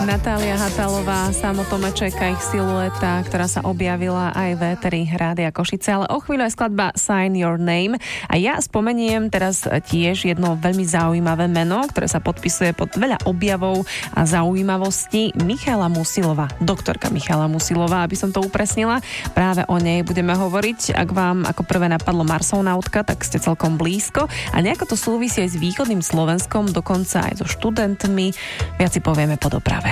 Natália Hatalová, Samo Tomeček a ich silueta, ktorá sa objavila aj v éteri Rádia Košice, ale o chvíľu je skladba Sign Your Name a ja spomeniem teraz tiež jedno veľmi zaujímavé meno, ktoré sa podpisuje pod veľa objavov a zaujímavostí. Michala Musilová, doktorka Michala Musilová, aby som to upresnila. Práve o nej budeme hovoriť. Ak vám ako prvé napadlo Marsonautka, tak ste celkom blízko a nejako to súvisí aj s východným Slovenskom, dokonca aj so študentmi. Viac si povieme po doprave.